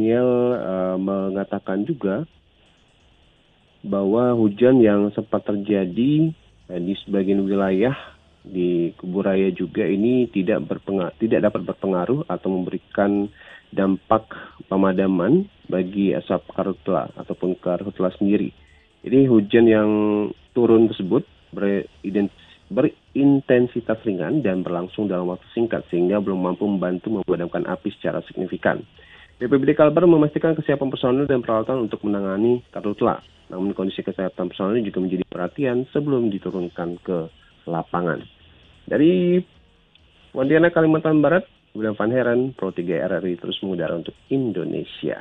Daniel mengatakan juga bahwa hujan yang sempat terjadi di sebagian wilayah di Kubu Raya juga ini tidak dapat berpengaruh atau memberikan dampak pemadaman bagi asap karhutla ataupun karhutla sendiri. Jadi hujan yang turun tersebut berintensitas ringan dan berlangsung dalam waktu singkat sehingga belum mampu membantu memadamkan api secara signifikan. BPBD Kalbar memastikan kesiapan personil dan peralatan untuk menangani karhutla. Namun kondisi kesehatan personil juga menjadi perhatian sebelum diturunkan ke lapangan. Dari Pontianak, Kalimantan Barat, William Van Heren, Pro 3 RRI terus mengudara untuk Indonesia.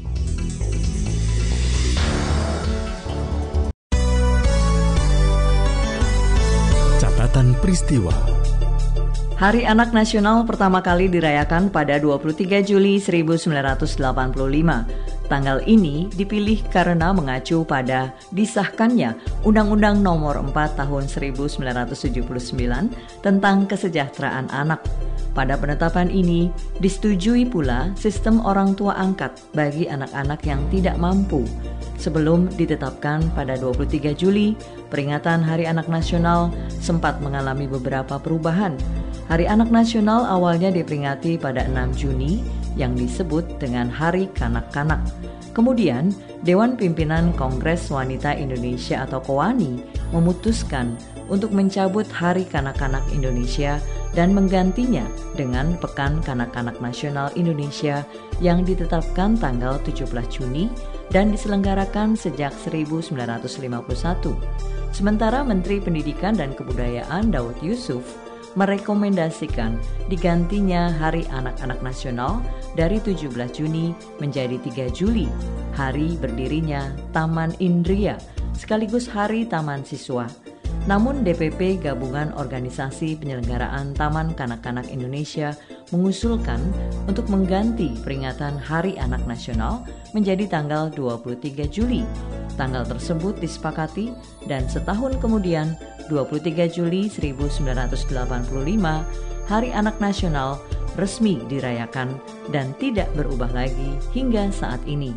Catatan peristiwa. Hari Anak Nasional pertama kali dirayakan pada 23 Juli 1985. Tanggal ini dipilih karena mengacu pada disahkannya Undang-Undang Nomor 4 Tahun 1979 tentang Kesejahteraan Anak. Pada penetapan ini disetujui pula sistem orang tua angkat bagi anak-anak yang tidak mampu. Sebelum ditetapkan pada 23 Juli, peringatan Hari Anak Nasional sempat mengalami beberapa perubahan. Hari Anak Nasional awalnya diperingati pada 6 Juni yang disebut dengan Hari Kanak-Kanak. Kemudian, Dewan Pimpinan Kongres Wanita Indonesia atau KOWANI memutuskan untuk mencabut Hari Kanak-Kanak Indonesia dan menggantinya dengan Pekan Kanak-Kanak Nasional Indonesia yang ditetapkan tanggal 17 Juni dan diselenggarakan sejak 1951. Sementara Menteri Pendidikan dan Kebudayaan Daud Yusuf merekomendasikan digantinya Hari Anak-Anak Nasional dari 17 Juni menjadi 3 Juli, hari berdirinya Taman Indria, sekaligus Hari Taman Siswa. Namun DPP Gabungan Organisasi Penyelenggaraan Taman Kanak-Kanak Indonesia mengusulkan untuk mengganti peringatan Hari Anak Nasional menjadi tanggal 23 Juli. Tanggal tersebut disepakati dan setahun kemudian 23 Juli 1985 Hari Anak Nasional resmi dirayakan dan tidak berubah lagi hingga saat ini.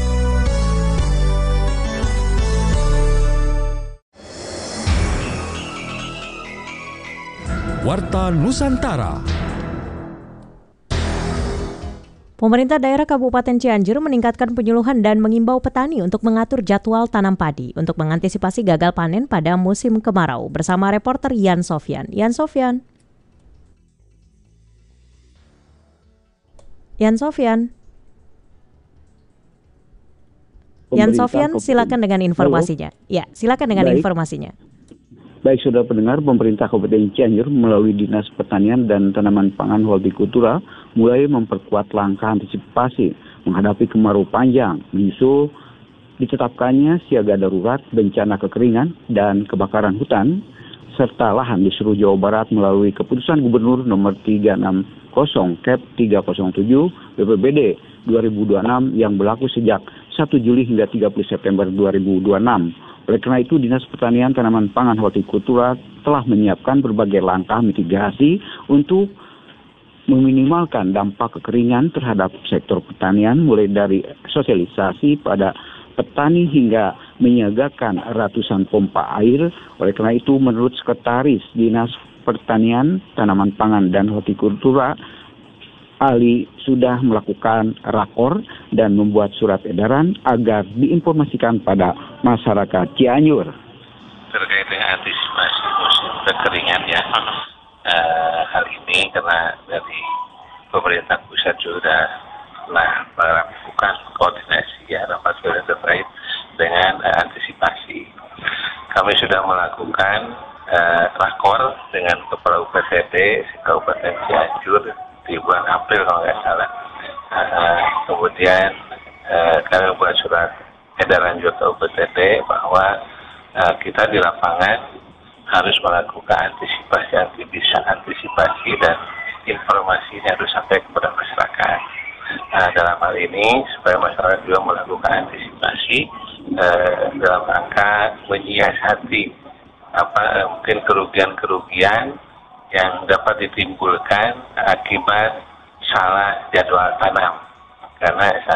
Warta Nusantara. Pemerintah daerah Kabupaten Cianjur meningkatkan penyuluhan dan mengimbau petani untuk mengatur jadwal tanam padi untuk mengantisipasi gagal panen pada musim kemarau. Bersama reporter Yan Sofyan. Yan Sofyan, silakan dengan informasinya. Ya, silakan dengan informasinya. Baik, saudara pendengar, pemerintah Kabupaten Cianjur melalui Dinas Pertanian dan Tanaman Pangan Hortikultura mulai memperkuat langkah antisipasi menghadapi kemarau panjang, menyusul ditetapkannya siaga darurat bencana kekeringan dan kebakaran hutan serta lahan di seluruh Jawa Barat melalui keputusan Gubernur nomor 360 Kep 307 BPBD 2026 yang berlaku sejak 1 Juli hingga 30 September 2026. Oleh karena itu, Dinas Pertanian Tanaman Pangan Hortikultura telah menyiapkan berbagai langkah mitigasi untuk meminimalkan dampak kekeringan terhadap sektor pertanian, mulai dari sosialisasi pada petani hingga menyiagakan ratusan pompa air. Oleh karena itu, menurut Sekretaris Dinas Pertanian, Tanaman Pangan, dan Hortikultura, Ali sudah melakukan rakor dan membuat surat edaran agar diinformasikan pada masyarakat Cianjur. Terkait dengan antisipasi musim kekeringan ya, hal ini karena dari pemerintah pusat sudah melakukan koordinasi ya, rapat terkait dengan antisipasi. Kami sudah melakukan rakor dengan Kepala UPTD Kabupaten Cianjur di bulan April kalau nggak salah. Kemudian kami buat surat edaran juga UPTD bahwa kita di lapangan harus melakukan antisipasi dan informasinya harus sampai kepada masyarakat. Dalam hal ini supaya masyarakat juga melakukan antisipasi dalam rangka menyiasati mungkin kerugian-kerugian yang dapat ditimbulkan akibat salah jadwal tanam. Karena